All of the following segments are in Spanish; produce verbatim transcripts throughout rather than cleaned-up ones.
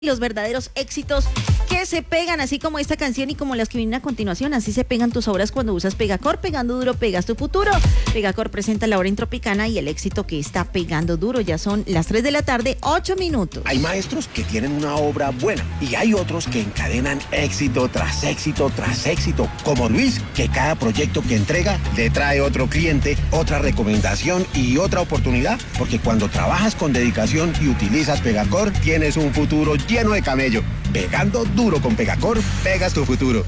Los verdaderos éxitos que se pegan, así como esta canción y como las que vienen a continuación. Así se pegan tus obras cuando usas Pegacor. Pegando duro, pegas tu futuro. Pegacor presenta la hora en Tropicana y el éxito que está pegando duro. Ya son las tres de la tarde, ocho minutos. Hay maestros que tienen una obra buena y hay otros que encadenan éxito tras éxito tras éxito, como Luis, que cada proyecto que entrega le trae otro cliente, otra recomendación y otra oportunidad, porque cuando trabajas con dedicación y utilizas Pegacor, tienes un futuro lleno de camello. Pegando duro con Pegacor, pegas tu futuro.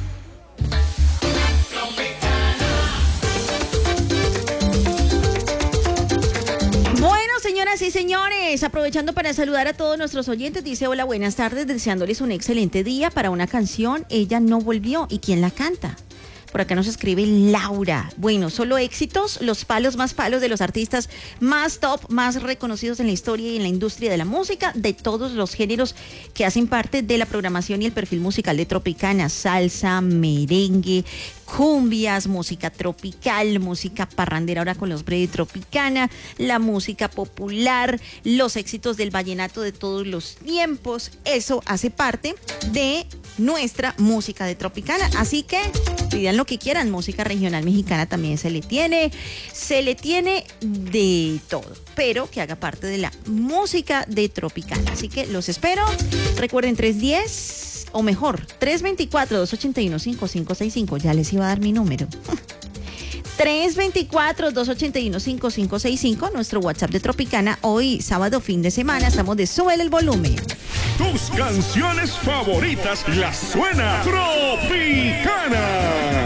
Bueno, señoras y señores, aprovechando para saludar a todos nuestros oyentes, dice hola, buenas tardes, deseándoles un excelente día para una canción, Ella no volvió. ¿Y quién la canta? Por acá nos escribe Laura. Bueno, solo éxitos, los palos más palos de los artistas más top, más reconocidos en la historia y en la industria de la música, de todos los géneros que hacen parte de la programación y el perfil musical de Tropicana: salsa, merengue, cumbias, música tropical, música parrandera ahora con los breves de Tropicana, la música popular, los éxitos del vallenato de todos los tiempos. Eso hace parte de nuestra música de Tropicana, así que pidan lo que quieran. Música regional mexicana también se le tiene, se le tiene de todo, pero que haga parte de la música de Tropicana, así que los espero. Recuerden, tres diez, o mejor, tres veinticuatro, dos ochenta y uno, cincuenta y cinco sesenta y cinco, ya les iba a dar mi número. tres veinticuatro, dos ochenta y uno, cincuenta y cinco sesenta y cinco, nuestro WhatsApp de Tropicana. Hoy, sábado, fin de semana, estamos de Súbele el volumen. Tus canciones favoritas las suena Tropicana.